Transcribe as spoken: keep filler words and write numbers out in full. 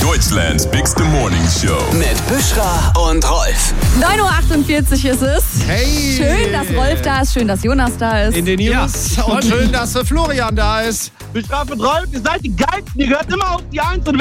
Deutschlands bigste Morning Show. Mit Büschra und Rolf. neun Uhr achtundvierzig ist es. Hey! Schön, dass Rolf da ist, schön, dass Jonas da ist. In den News. Ja. Und schön, dass Florian da ist. Büschra und Rolf, ihr seid die Geilsten, ihr gehört immer auf die Eins und